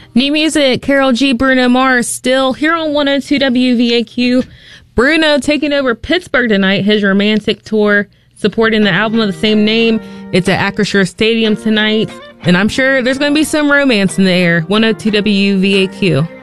New music, Karol G, Bruno Mars, still here on 102 WVAQ. Bruno taking over Pittsburgh tonight, his romantic tour, supporting the album of the same name. It's at Acrisure Stadium tonight, and I'm sure there's going to be some romance in the air. 102 WVAQ.